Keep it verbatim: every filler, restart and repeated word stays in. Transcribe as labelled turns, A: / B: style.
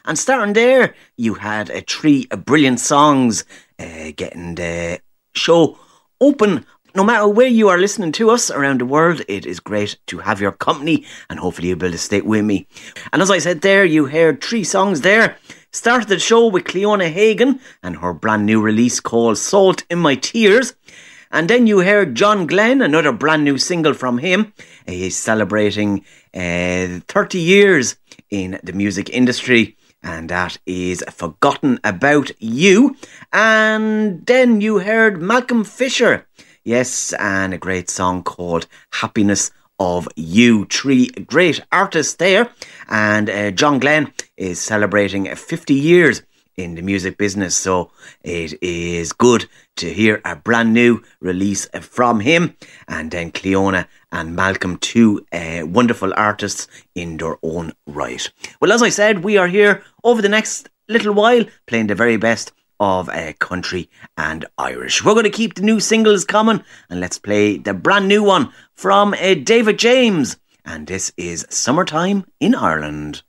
A: And starting there, you had uh, three uh, brilliant songs uh, getting the show open. No matter where you are listening to us around the world, it is great to have your company, and hopefully you'll be able to stay with me. And as I said there, you heard three songs there. Started the show with Cleona Hagan and her brand new release called Salt in My Tears. And then you heard John Glenn, another brand new single from him. He's celebrating uh, thirty years in the music industry, and that is Forgotten About You. And then you heard Malcolm Fisher. Yes, and a great song called Happiness of You. Three great artists there. And uh, John Glenn is celebrating fifty years in the music business, so it is good to hear a brand new release from him. And then Cleona and Malcolm, two uh, wonderful artists in their own right. Well, as I said, we are here over the next little while playing the very best of uh, country and Irish. We're going to keep the new singles coming, and let's play the brand new one from uh, David James, and this is Summertime in Ireland.